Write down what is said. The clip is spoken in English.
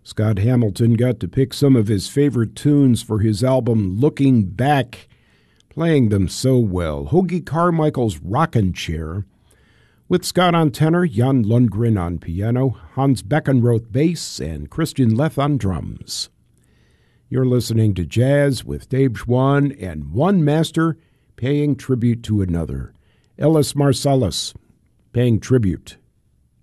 Scott Hamilton got to pick some of his favorite tunes for his album Looking Back, playing them so well. Hoagy Carmichael's Rockin' Chair, with Scott on tenor, Jan Lundgren on piano, Hans Beckenroth bass, and Christian Leth on drums. You're listening to Jazz with Dave Schwann and one master paying tribute to another. Ellis Marsalis, paying tribute